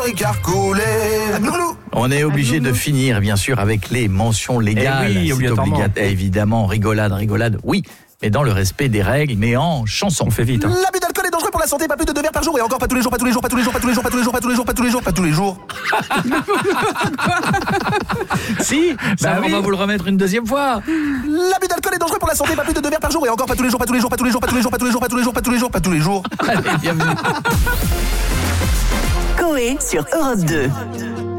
Ricard Coulé. On est obligé de finir, bien sûr, avec les mentions légales. Eh oui, c'est obligatoirement. évidemment, rigolade, oui, mais dans le respect des règles, mais en chanson. On fait vite. Hein. L'abus d'alcool est dangereux pour la santé, pas plus de 2 verres par jour et encore pas tous les jours, pas tous les jours, pas tous les jours, pas tous les jours, pas tous les jours, pas tous les jours, pas tous les jours, pas tous les jours. Si, on va vous le remettre une deuxième fois. L'abus d'alcool est dangereux pour la santé, pas plus de 2 verres par jour et encore pas tous les jours, pas tous les jours, pas tous les jours, pas tous les jours, pas tous les jours, pas tous les jours, pas tous les jours, pas tous les jours. Allez, bienvenue. Coé sur Europe 2.